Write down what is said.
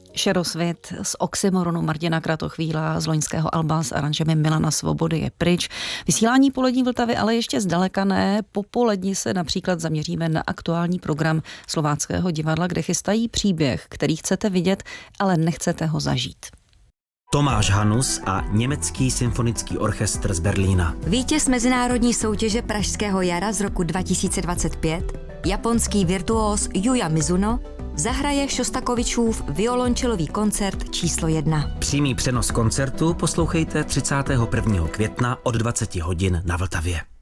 Šerosvit z Oxymoronu Martina Kratochvíla z loňského alba s aranžemi Milana Svobody je pryč. Vysílání Polední Vltavy ale ještě zdaleka ne. Po poledni se například zaměříme na aktuální program Slováckého divadla, kde chystají příběh, který chcete vidět, ale nechcete ho zažít. Tomáš Hanus a Německý symfonický orchestr z Berlína. Vítěz mezinárodní soutěže Pražského jara z roku 2025, japonský virtuóz Yuya Mizuno, zahraje Šostakovičův violončelový koncert číslo 1. Přímý přenos koncertu poslouchejte 31. května od 20 hodin na Vltavě.